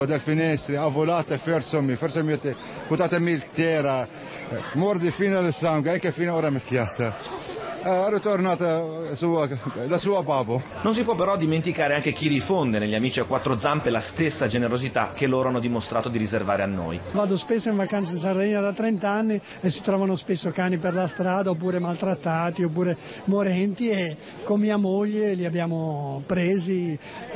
Dal finestre, ha volato e fersomi, buttatemi il terra, mordi fino al sangue, che fino ora mi fiata. È ritornata la sua babbo. Non si può però dimenticare anche chi rifonde negli amici a quattro zampe la stessa generosità che loro hanno dimostrato di riservare a noi. Vado spesso in vacanza in Sardegna da 30 anni e si trovano spesso cani per la strada oppure maltrattati oppure morenti e con mia moglie li abbiamo presi,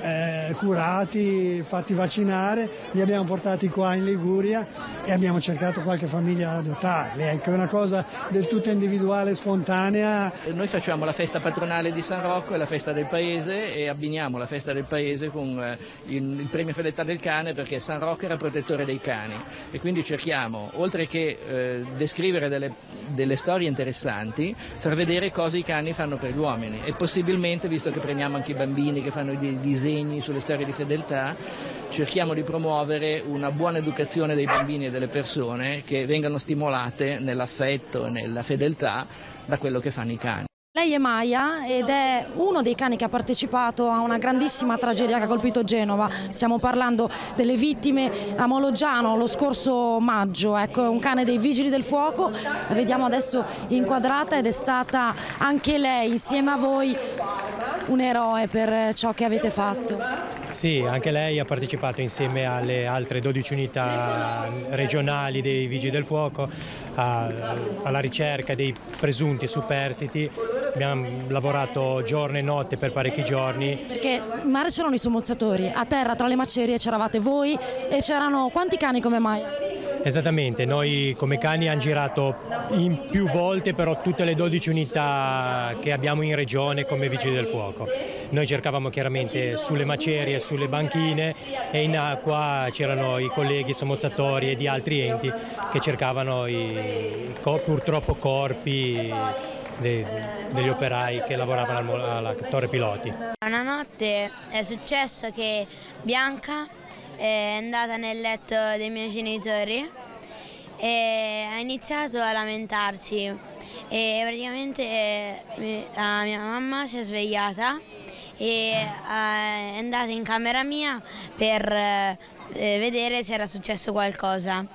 curati, fatti vaccinare, li abbiamo portati qua in Liguria e abbiamo cercato qualche famiglia da adottarli. Ecco, è una cosa del tutto individuale e spontanea. Noi facciamo la festa patronale di San Rocco e la festa del paese e abbiniamo la festa del paese con il premio fedeltà del cane, perché San Rocco era protettore dei cani e quindi cerchiamo, oltre che descrivere delle storie interessanti, far vedere cosa i cani fanno per gli uomini e possibilmente, visto che premiamo anche i bambini che fanno i disegni sulle storie di fedeltà, cerchiamo di promuovere una buona educazione dei bambini e delle persone che vengano stimolate nell'affetto e nella fedeltà da quello che fanno i cani. Lei è Maya ed è uno dei cani che ha partecipato a una grandissima tragedia che ha colpito Genova. Stiamo parlando delle vittime a Mologgiano lo scorso maggio. Ecco, è un cane dei Vigili del Fuoco, la vediamo adesso inquadrata ed è stata anche lei insieme a voi un eroe per ciò che avete fatto. Sì, anche lei ha partecipato insieme alle altre 12 unità regionali dei Vigili del Fuoco alla ricerca dei presunti superstiti. Abbiamo lavorato giorno e notte per parecchi giorni. Perché in mare c'erano i sommozzatori, a terra tra le macerie c'eravate voi e c'erano quanti cani come Maya? Esattamente, noi come cani abbiamo girato in più volte però tutte le 12 unità che abbiamo in regione come Vigili del Fuoco. Noi cercavamo chiaramente sulle macerie, sulle banchine e in acqua c'erano i colleghi sommozzatori e di altri enti che cercavano purtroppo corpi degli operai che lavoravano alla torre piloti. Una notte è successo che Bianca è andata nel letto dei miei genitori e ha iniziato a lamentarsi e praticamente la mia mamma si è svegliata e è andata in camera mia per vedere se era successo qualcosa.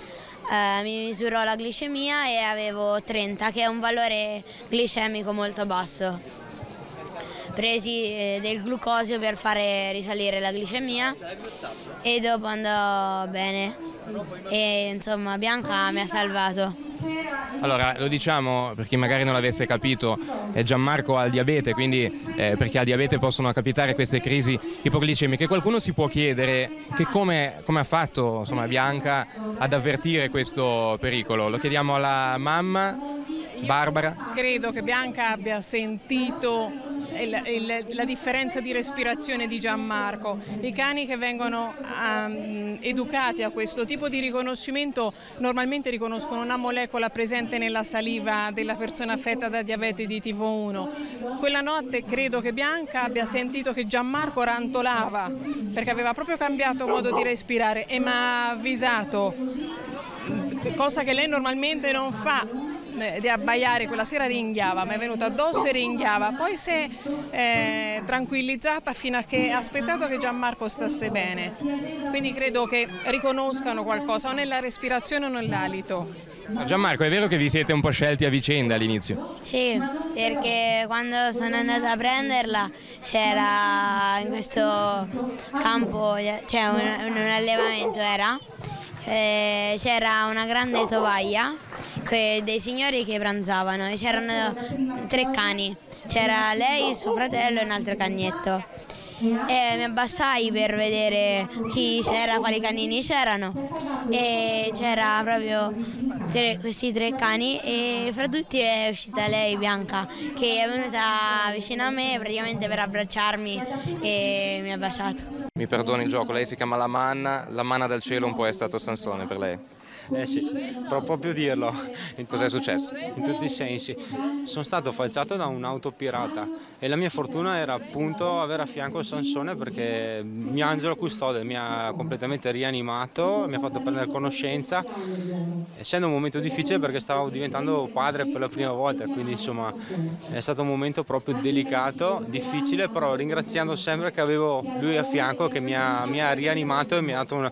Mi misurò la glicemia e avevo 30, che è un valore glicemico molto basso. Presi del glucosio per fare risalire la glicemia e dopo andò bene e insomma Bianca mi ha salvato. Allora, lo diciamo per chi magari non l'avesse capito, Gianmarco ha il diabete, quindi perché al diabete possono capitare queste crisi ipoglicemiche. Qualcuno si può chiedere che come ha fatto insomma, Bianca ad avvertire questo pericolo. Lo chiediamo alla mamma, Barbara. Credo che Bianca abbia sentito la differenza di respirazione di Gianmarco. I cani che vengono educati a questo tipo di riconoscimento normalmente riconoscono una molecola presente nella saliva della persona affetta da diabete di tipo 1. Quella notte credo che Bianca abbia sentito che Gianmarco rantolava perché aveva proprio cambiato modo di respirare e mi ha avvisato, cosa che lei normalmente non fa, di abbaiare. Quella sera ringhiava, mi è venuta addosso e ringhiava, poi si è tranquillizzata fino a che ha aspettato che Gianmarco stasse bene, quindi credo che riconoscano qualcosa o nella respirazione o nell'alito. Gianmarco, è vero che vi siete un po' scelti a vicenda all'inizio? Sì, perché quando sono andata a prenderla c'era in questo campo, cioè un allevamento c'era una grande tovaglia dei signori che pranzavano e c'erano 3 cani, c'era lei, suo fratello e un altro cagnetto e mi abbassai per vedere chi c'era, quali canini c'erano e c'era proprio questi 3 cani e fra tutti è uscita lei, Bianca, che è venuta vicino a me praticamente per abbracciarmi e mi ha baciato. Mi perdoni il gioco, lei si chiama la manna dal cielo un po' è stato Sansone per lei. Sì, proprio dirlo. Cos'è successo? In tutti i sensi. Sono stato falciato da un'auto pirata e la mia fortuna era appunto avere a fianco Sansone perché mio angelo custode mi ha completamente rianimato, mi ha fatto prendere conoscenza, essendo un momento difficile perché stavo diventando padre per la prima volta, quindi insomma è stato un momento proprio delicato, difficile, però ringraziando sempre che avevo lui a fianco che mi ha rianimato e mi ha dato